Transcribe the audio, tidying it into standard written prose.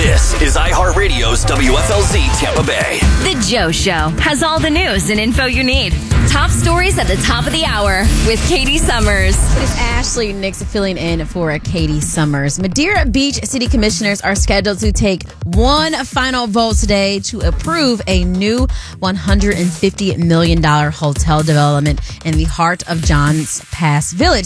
This is iHeartRadio's WFLZ Tampa Bay. The Joe Show has all the news and info you need. Top stories at the top of the hour with Katie Summers. It's Ashley Nix filling in for Katie Summers. Madeira Beach City Commissioners are scheduled to take one final vote today to approve a new $150 million hotel development in the heart of Johns Pass Village.